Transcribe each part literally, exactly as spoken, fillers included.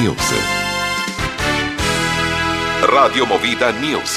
News. Radio Movida News.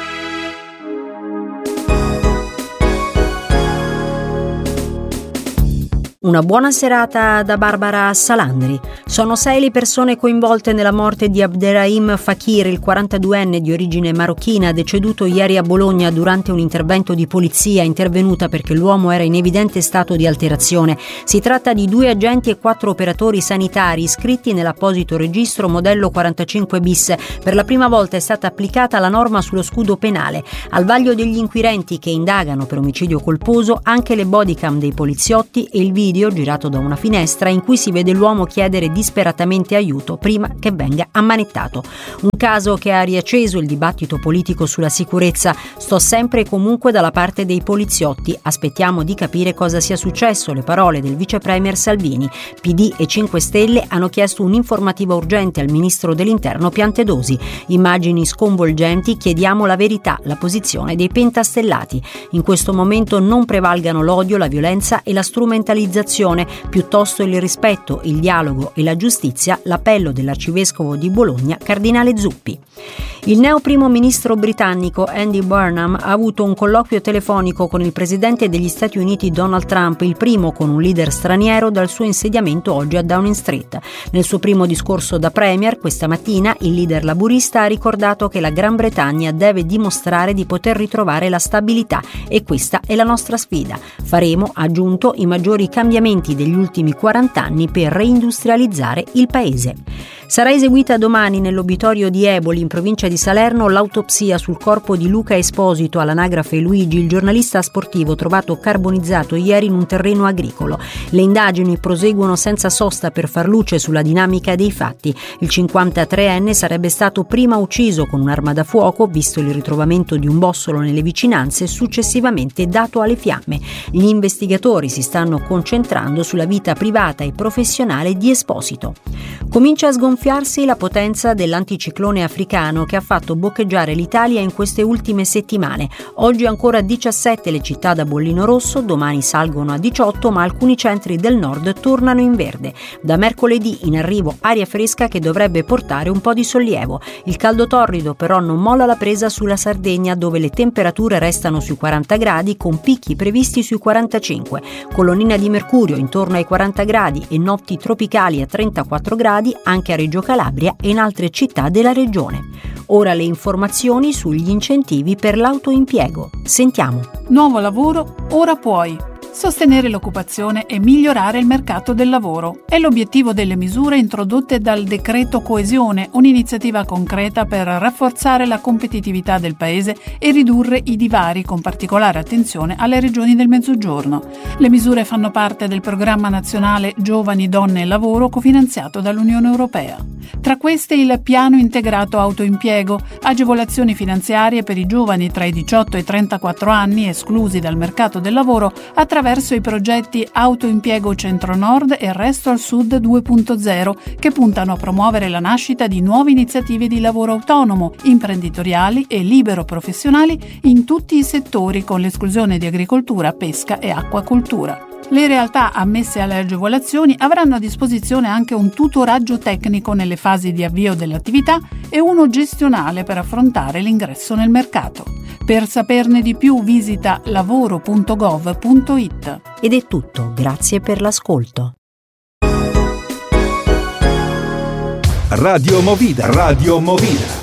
Una buona serata da Barbara Salandri. Sono sei le persone coinvolte nella morte di Abderrahim Fakir, il quarantaduenne di origine marocchina, deceduto ieri a Bologna durante un intervento di polizia intervenuta perché l'uomo era in evidente stato di alterazione. Si tratta di due agenti e quattro operatori sanitari iscritti nell'apposito registro modello quarantacinque bis. Per la prima volta è stata applicata la norma sullo scudo penale. Al vaglio degli inquirenti che indagano per omicidio colposo anche le bodycam dei poliziotti e il video girato da una finestra in cui si vede l'uomo chiedere disperatamente aiuto prima che venga ammanettato. Un caso che ha riacceso il dibattito politico sulla sicurezza. Sto sempre e comunque dalla parte dei poliziotti. Aspettiamo di capire cosa sia successo, le parole del vice premier Salvini. P D e cinque Stelle hanno chiesto un'informativa urgente al ministro dell'Interno Piantedosi. Immagini sconvolgenti, chiediamo la verità, la posizione dei pentastellati. In questo momento non prevalgano l'odio, la violenza e la strumentalizzazione, piuttosto il rispetto, il dialogo e la giustizia, l'appello dell'arcivescovo di Bologna, cardinale Zuppi. Il neo primo ministro britannico Andy Burnham ha avuto un colloquio telefonico con il presidente degli Stati Uniti Donald Trump, il primo con un leader straniero dal suo insediamento oggi a Downing Street. Nel suo primo discorso da premier questa mattina il leader laburista ha ricordato che la Gran Bretagna deve dimostrare di poter ritrovare la stabilità e questa è la nostra sfida. Faremo, ha aggiunto, i maggiori cambiamenti degli ultimi quaranta anni per reindustrializzare il paese. Sarà eseguita domani nell'obitorio di Eboli, in provincia di Salerno, l'autopsia sul corpo di Luca Esposito all'anagrafe Luigi, il giornalista sportivo trovato carbonizzato ieri in un terreno agricolo. Le indagini proseguono senza sosta per far luce sulla dinamica dei fatti. Il cinquantatreenne sarebbe stato prima ucciso con un'arma da fuoco, visto il ritrovamento di un bossolo nelle vicinanze, successivamente dato alle fiamme. Gli investigatori si stanno concentrando sulla vita privata e professionale di Esposito. Comincia a sgonfiarsi la potenza dell'anticiclone africano che ha fatto boccheggiare l'Italia in queste ultime settimane. Oggi ancora diciassette le città da bollino rosso, domani salgono a diciotto, ma alcuni centri del nord tornano in verde. Da mercoledì in arrivo aria fresca che dovrebbe portare un po' di sollievo. Il caldo torrido però non molla la presa sulla Sardegna, dove le temperature restano sui quaranta gradi con picchi previsti sui quarantacinque. Colonnina di mercurio intorno ai quaranta gradi e notti tropicali a trentaquattro gradi anche a Reggio Calabria e in altre città della regione. Ora le informazioni sugli incentivi per l'autoimpiego. Sentiamo. Nuovo lavoro, ora puoi. Sostenere l'occupazione e migliorare il mercato del lavoro è l'obiettivo delle misure introdotte dal Decreto Coesione, un'iniziativa concreta per rafforzare la competitività del Paese e ridurre i divari, con particolare attenzione alle regioni del Mezzogiorno. Le misure fanno parte del programma nazionale Giovani, Donne e Lavoro cofinanziato dall'Unione Europea. Tra queste il piano integrato autoimpiego, agevolazioni finanziarie per i giovani tra i diciotto e i trentaquattro anni esclusi dal mercato del lavoro attraverso i progetti Autoimpiego Centro-Nord e Resto al Sud due punto zero, che puntano a promuovere la nascita di nuove iniziative di lavoro autonomo, imprenditoriali e libero-professionali in tutti i settori, con l'esclusione di agricoltura, pesca e acquacoltura. Le realtà ammesse alle agevolazioni avranno a disposizione anche un tutoraggio tecnico nelle fasi di avvio dell'attività e uno gestionale per affrontare l'ingresso nel mercato. Per saperne di più visita lavoro punto gov punto it. Ed è tutto, grazie per l'ascolto. Radio Movida, Radio Movida.